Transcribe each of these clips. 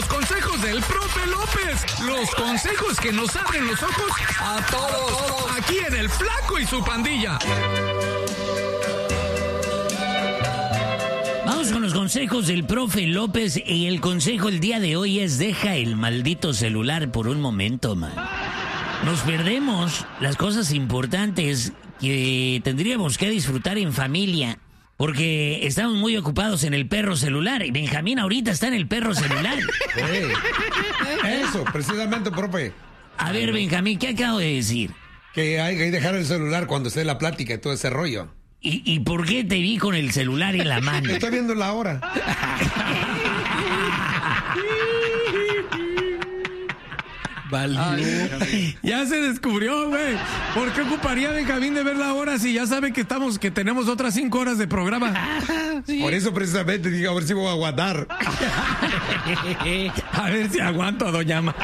los consejos del profe López. Los consejos que nos abren los ojos a todos. Aquí en El Flaco y su Pandilla. Vamos con los consejos del profe López. Y el consejo el día de hoy es: deja el maldito celular por un momento, man. Nos perdemos las cosas importantes que tendríamos que disfrutar en familia, porque estamos muy ocupados en el perro celular. Y Benjamín ahorita está en el perro celular. Eso, precisamente, profe. A ver, Benjamín, ¿qué acabo de decir? Que hay que dejar el celular cuando esté la plática y todo ese rollo. ¿Y por qué te vi con el celular en la mano? Estoy viendo la hora. Vale. Ya se descubrió, güey. ¿Por qué ocuparía Benjamín de ver la hora si ya sabe que tenemos otras 5 horas de programa? Sí. Por eso precisamente dije, a ver si voy a aguantar. A ver si aguanto a Doña Mati.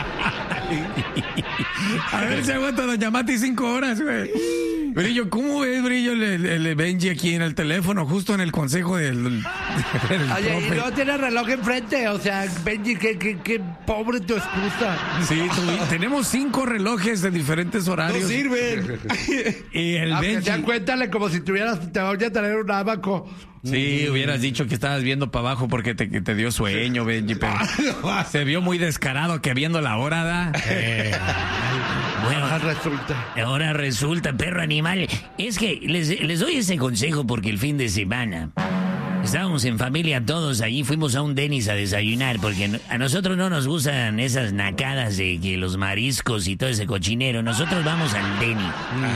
A ver si aguanto a Doña Mati 5 horas, güey. Brillo, ¿cómo ves, Brillo, el Benji aquí en el teléfono, justo en el consejo del Oye, y no tiene reloj enfrente, o sea, Benji, qué pobre tu excusa. Sí, tenemos 5 relojes de diferentes horarios. No sirven. Y el Benji... Ya cuéntale como si te voy a traer un abaco. Sí, hubieras dicho que estabas viendo para abajo porque te dio sueño, Benji, pero se vio muy descarado que viendo la hora, ¿da? Bueno, ahora resulta, perro animal. Es que les doy ese consejo porque el fin de semana estábamos en familia todos allí, fuimos a un Denny's a desayunar porque a nosotros no nos gustan esas nacadas de que los mariscos y todo ese cochinero. Nosotros vamos al Denny's.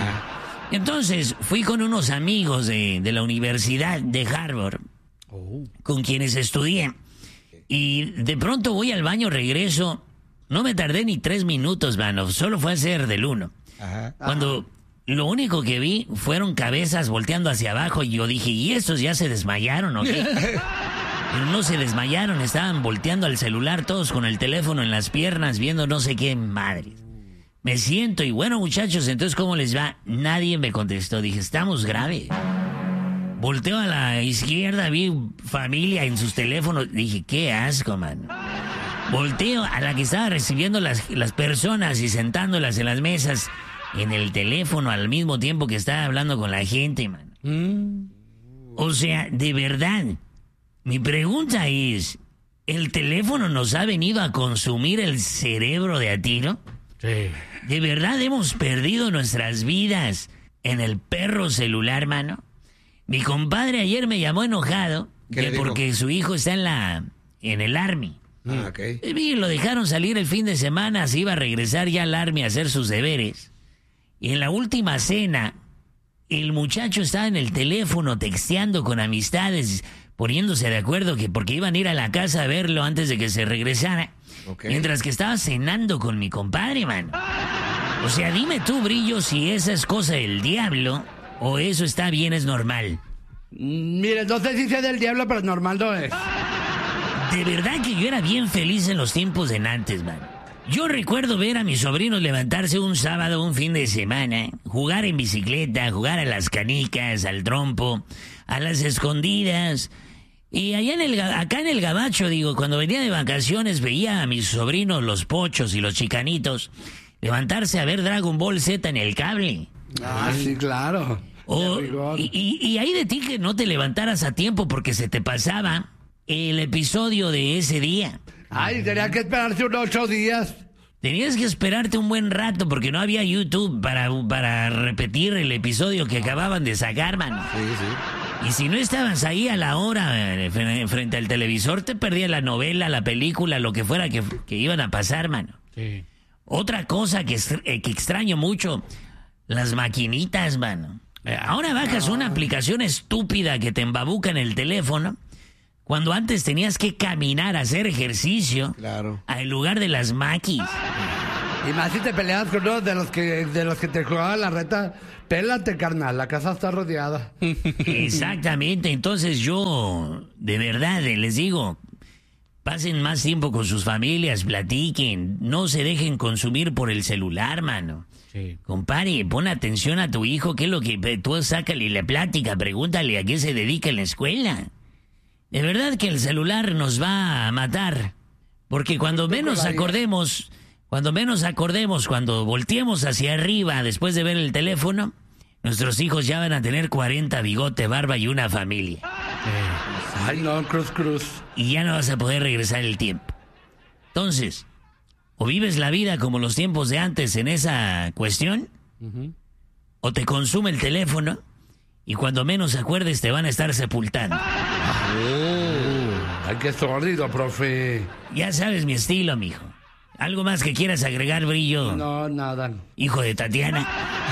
Entonces fui con unos amigos de la Universidad de Harvard, con quienes estudié, y de pronto voy al baño, regreso. No me tardé ni 3 minutos, mano. Solo fue a hacer del 1. Cuando lo único que vi fueron cabezas volteando hacia abajo y yo dije, ¿y estos ya se desmayaron o qué? Pero no se desmayaron, estaban volteando al celular todos con el teléfono en las piernas viendo no sé qué madre. Me siento y bueno, muchachos, entonces ¿cómo les va? Nadie me contestó. Dije, estamos grave. Volteo a la izquierda, vi familia en sus teléfonos. Dije, qué asco, man. Volteo a la que estaba recibiendo las personas y sentándolas en las mesas en el teléfono al mismo tiempo que estaba hablando con la gente, man. O sea, de verdad, mi pregunta es, ¿el teléfono nos ha venido a consumir el cerebro de a tiro? Sí. ¿De verdad hemos perdido nuestras vidas en el perro celular, mano? Mi compadre ayer me llamó enojado porque su hijo está en el Army. Okay. Y lo dejaron salir el fin de semana, se iba a regresar ya al Army a hacer sus deberes. Y en la última cena, el muchacho estaba en el teléfono texteando con amistades, poniéndose de acuerdo porque iban a ir a la casa a verlo antes de que se regresara. Okay. Mientras que estaba cenando con mi compadre, man. O sea, dime tú, Brillo, si esa es cosa del diablo o eso está bien, es normal. Mire, no sé si sea del diablo, pero normal no es. De verdad que yo era bien feliz en los tiempos de antes, man. Yo recuerdo ver a mis sobrinos levantarse un sábado, un fin de semana, jugar en bicicleta, jugar a las canicas, al trompo, a las escondidas. Y allá acá en el Gabacho, cuando venía de vacaciones veía a mis sobrinos, los Pochos y los Chicanitos, levantarse a ver Dragon Ball Z en el cable. Ah, sí, claro. Y ahí de ti que no te levantaras a tiempo porque se te pasaba el episodio de ese día. Ay, tenía que esperarse unos 8 días. Tenías que esperarte un buen rato porque no había YouTube para repetir el episodio que acababan de sacar, mano. Sí, sí. Y si no estabas ahí a la hora frente al televisor, te perdías la novela, la película, lo que fuera que iban a pasar, mano. Sí. Otra cosa que extraño mucho, las maquinitas, mano. Ahora bajas una aplicación estúpida que te embabuca en el teléfono, cuando antes tenías que caminar a hacer ejercicio, claro, al lugar de las maquis. Y más si te peleabas con uno de los que te jugaban la reta. Pélate, carnal, la casa está rodeada. Exactamente, entonces yo, de verdad, les digo, pasen más tiempo con sus familias, platiquen, no se dejen consumir por el celular, mano. Sí. Compadre, pon atención a tu hijo, ¿qué es lo que tú sácale la plática? Pregúntale a qué se dedica en la escuela. De verdad que el celular nos va a matar, Porque cuando menos acordemos, cuando volteemos hacia arriba después de ver el teléfono, nuestros hijos ya van a tener 40, bigote, barba y una familia. Ay, no, cruz. Y ya no vas a poder regresar el tiempo. Entonces, o vives la vida como los tiempos de antes en esa cuestión, o te consume el teléfono y cuando menos acuerdes te van a estar sepultando. Ay, qué sórdido, profe. Ya sabes mi estilo, mijo. ¿Algo más que quieras agregar, Brillo? No, nada. Hijo de Tatiana.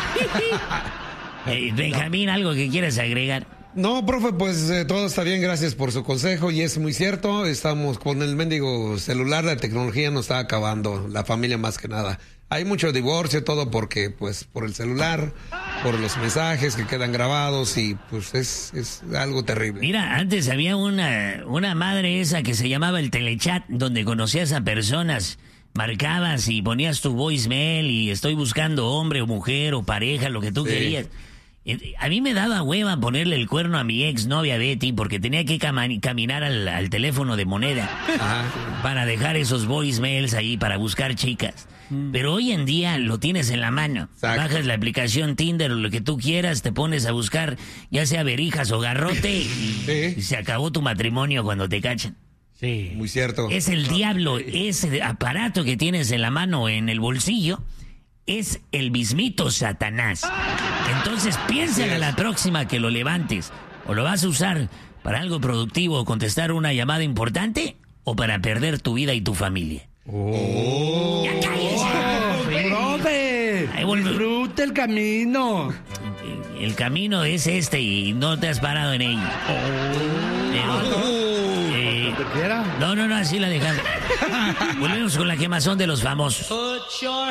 Benjamín, ¿algo que quieras agregar? No, profe, pues todo está bien, gracias por su consejo y es muy cierto, estamos con el mendigo celular, la tecnología nos está acabando, la familia más que nada. Hay mucho divorcio, todo porque, pues, por el celular, por los mensajes que quedan grabados y, pues, es algo terrible. Mira, antes había una madre esa que se llamaba el telechat, donde conocías a personas, marcabas y ponías tu voicemail y estoy buscando hombre o mujer o pareja, lo que tú querías. A mí me daba hueva ponerle el cuerno a mi exnovia Betty porque tenía que caminar al teléfono de moneda para dejar esos voicemails ahí, para buscar chicas. Pero hoy en día lo tienes en la mano. Exacto. Bajas la aplicación Tinder o lo que tú quieras, te pones a buscar ya sea verijas o garrote y se acabó tu matrimonio cuando te cachan. Sí. Muy cierto. Es el diablo, ese aparato que tienes en la mano o en el bolsillo. Es el mismito Satanás. Entonces piénsale a la próxima que lo levantes. O lo vas a usar para algo productivo o contestar una llamada importante o para perder tu vida y tu familia. ¡Ya cállese! ¡Profe! ¡Disfrute el camino! El camino es este y no te has parado en ello. ¿Te quiera? No, así la dejamos. Volvemos con la quemazón de los famosos.